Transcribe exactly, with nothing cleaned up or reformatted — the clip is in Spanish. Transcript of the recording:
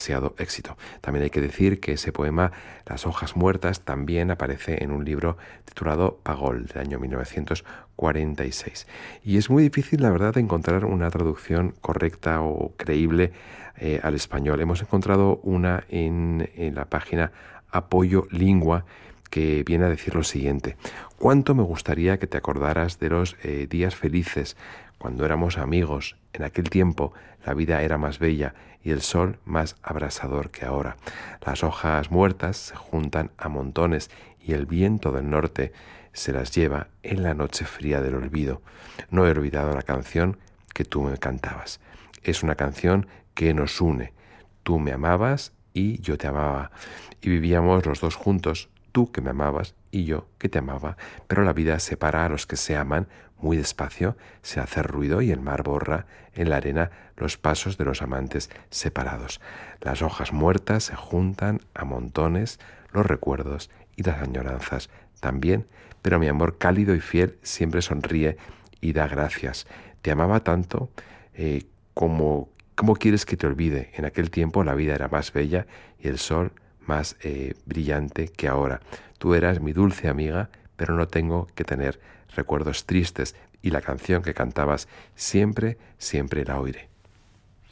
demasiado éxito. También hay que decir que ese poema, Las hojas muertas, también aparece en un libro titulado Pagol, del año mil novecientos cuarenta y seis. Y es muy difícil, la verdad, encontrar una traducción correcta o creíble eh, al español. Hemos encontrado una en, en la página Apoyo Lingua, que viene a decir lo siguiente: cuánto me gustaría que te acordaras de los eh, días felices, cuando éramos amigos. En aquel tiempo la vida era más bella y el sol más abrasador que ahora. Las hojas muertas se juntan a montones y el viento del norte se las lleva en la noche fría del olvido. No he olvidado la canción que tú me cantabas. Es una canción que nos une. Tú me amabas y yo te amaba, y vivíamos los dos juntos, tú que me amabas y yo que te amaba, pero la vida separa a los que se aman muy despacio, se hace ruido y el mar borra en la arena los pasos de los amantes separados. Las hojas muertas se juntan a montones, los recuerdos y las añoranzas también, pero mi amor cálido y fiel siempre sonríe y da gracias. Te amaba tanto eh, como... ¿Cómo quieres que te olvide? En aquel tiempo la vida era más bella y el sol más eh, brillante que ahora. Tú eras mi dulce amiga, pero no tengo que tener recuerdos tristes, y la canción que cantabas siempre, siempre la oiré.